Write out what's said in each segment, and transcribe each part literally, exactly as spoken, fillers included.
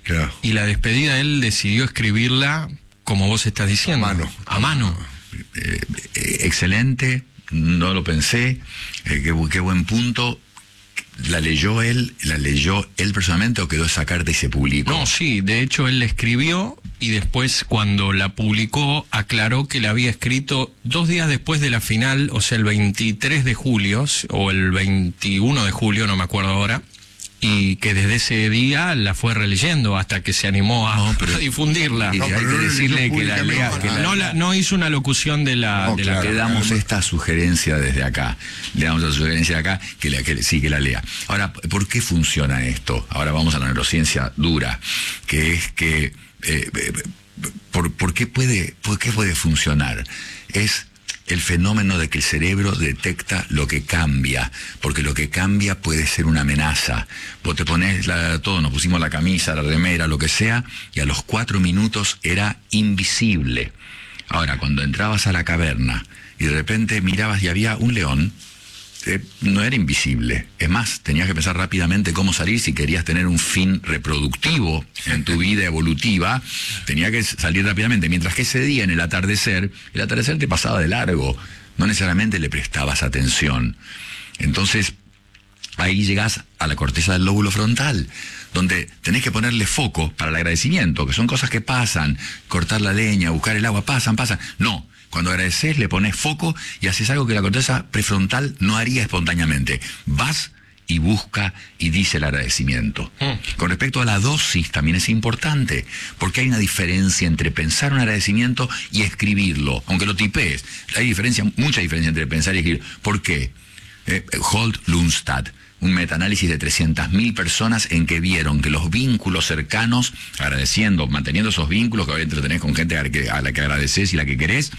Claro. Y la despedida él decidió escribirla como vos estás diciendo. A mano. A mano. Eh, eh, excelente, no lo pensé, eh, qué, qué buen punto. ¿La leyó él, la leyó él personalmente o quedó esa carta y se publicó? No, sí, de hecho él la escribió y después cuando la publicó aclaró que la había escrito dos días después de la final, o sea el veintitrés de julio o el veintiuno de julio, no me acuerdo ahora, y que desde ese día la fue releyendo hasta que se animó a, No, pero- a difundirla. Y No, hay pero que no lo decirle leyó que la lea, públicamente, que la- No, la, no hizo una locución de la... No, de la- claro. Le damos esta sugerencia desde acá, le damos la sugerencia de acá, que, la, que sí, que la lea. Ahora, ¿por qué funciona esto? Ahora vamos a la neurociencia dura, que es que, eh, eh, por, ¿por qué puede, por qué puede funcionar? Es el fenómeno de que el cerebro detecta lo que cambia, porque lo que cambia puede ser una amenaza. Vos te pones la, todo, nos pusimos la camisa, la remera, lo que sea, y a los cuatro minutos era invisible. Ahora, cuando entrabas a la caverna y de repente mirabas y había un león, eh, no era invisible. Es más, tenías que pensar rápidamente cómo salir si querías tener un fin reproductivo en tu vida evolutiva. Tenía que salir rápidamente. Mientras que ese día, en el atardecer, el atardecer te pasaba de largo. No necesariamente le prestabas atención. Entonces, ahí llegás a la corteza del lóbulo frontal, donde tenés que ponerle foco para el agradecimiento, que son cosas que pasan. Cortar la leña, buscar el agua, pasan, pasan. No. Cuando agradeces, le pones foco y haces algo que la corteza prefrontal no haría espontáneamente. Vas y busca y dice el agradecimiento. Mm. Con respecto a la dosis, también es importante, porque hay una diferencia entre pensar un agradecimiento y escribirlo, aunque lo tipees. Hay diferencia, mucha diferencia entre pensar y escribir. ¿Por qué? Eh, Holt-Lundstad, un metaanálisis de trescientas mil personas en que vieron que los vínculos cercanos, agradeciendo, manteniendo esos vínculos que obviamente tenés con gente a la que, a la que agradeces y la que querés,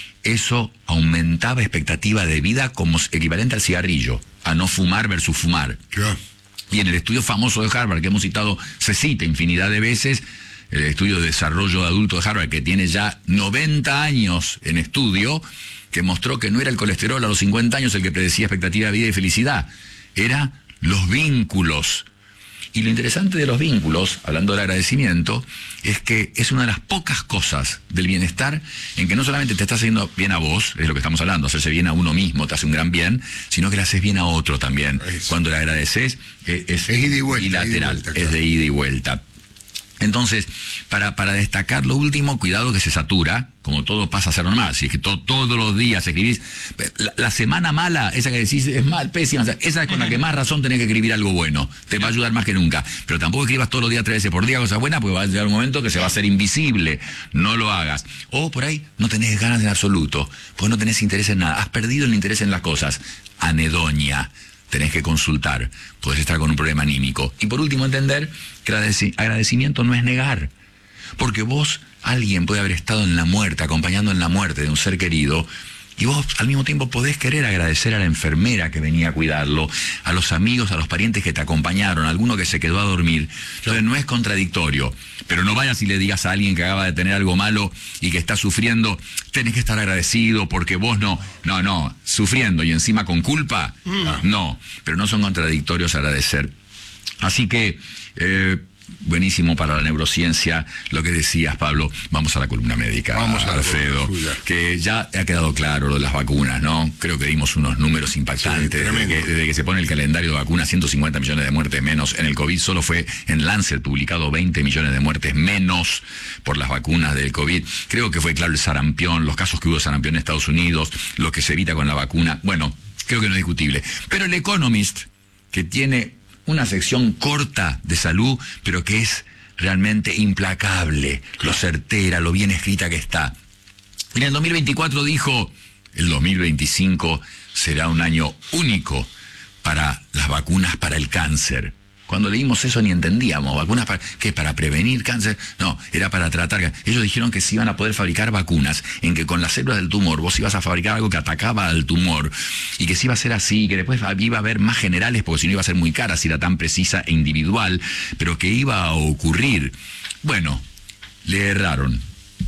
eso aumentaba expectativa de vida como equivalente al cigarrillo, a no fumar versus fumar. Claro. Y en el estudio famoso de Harvard, que hemos citado, se cita infinidad de veces, el estudio de desarrollo de adulto de Harvard, que tiene ya noventa años en estudio, que mostró que no era el colesterol a los cincuenta años el que predecía expectativa de vida y felicidad, era los vínculos. Y lo interesante de los vínculos, hablando del agradecimiento, es que es una de las pocas cosas del bienestar en que no solamente te está haciendo bien a vos, es lo que estamos hablando, hacerse bien a uno mismo te hace un gran bien, sino que le haces bien a otro también. Eso. Cuando le agradeces, eh, es, Es ida y vuelta, bilateral, ida y vuelta, claro. es de ida y vuelta. Entonces, para, para destacar lo último, cuidado que se satura, como todo pasa a ser normal. Si es que to, todos los días escribís, la, la semana mala, esa que decís es mal, pésima, o sea, esa es con la que más razón tenés que escribir algo bueno. Te va a ayudar más que nunca. Pero tampoco escribas todos los días tres veces por día cosas buenas, porque va a llegar un momento que se va a hacer invisible. No lo hagas. O por ahí no tenés ganas en absoluto, porque no tenés interés en nada. Has perdido el interés en las cosas. Anedonia. Tenés que consultar, podés estar con un problema anímico. Y por último, entender que agradeci- agradecimiento no es negar. Porque vos, alguien puede haber estado en la muerte, acompañando en la muerte de un ser querido, y vos al mismo tiempo podés querer agradecer a la enfermera que venía a cuidarlo, a los amigos, a los parientes que te acompañaron, a alguno que se quedó a dormir. Entonces no es contradictorio. Pero no vayas y le digas a alguien que acaba de tener algo malo y que está sufriendo, tenés que estar agradecido porque vos no. No, no, sufriendo y encima con culpa, mm. no. Pero no son contradictorios agradecer. Así que, eh, buenísimo para la neurociencia lo que decías, Pablo. Vamos a la columna médica, Vamos a la Alfredo, columna. que ya ha quedado claro lo de las vacunas, ¿no? Creo que dimos unos números impactantes. Sí, desde, que, desde que se pone el calendario de vacunas, ciento cincuenta millones de muertes menos. En el COVID solo fue en Lancet publicado veinte millones de muertes menos por las vacunas del COVID. Creo que fue claro el sarampión, los casos que hubo de sarampión en Estados Unidos, lo que se evita con la vacuna. Bueno, creo que no es discutible. Pero el Economist, que tiene una sección corta de salud, pero que es realmente implacable, lo certera, lo bien escrita que está. En el dos mil veinticuatro dijo, el dos mil veinticinco será un año único para las vacunas para el cáncer. Cuando leímos eso ni entendíamos, vacunas para, ¿qué? ¿Para prevenir cáncer? No, era para tratar. Ellos dijeron que se iban a poder fabricar vacunas, en que con las células del tumor vos ibas a fabricar algo que atacaba al tumor, y que se iba a hacer así, que después iba a haber más generales, porque si no iba a ser muy cara, si era tan precisa e individual, pero que iba a ocurrir. Bueno, le erraron.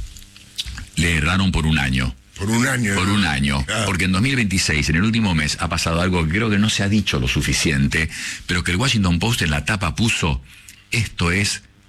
Le erraron por un año. Por un año. Por un año. Ah. Porque en dos mil veintiséis, en el último mes, ha pasado algo que creo que no se ha dicho lo suficiente, pero que el Washington Post en la tapa puso, esto es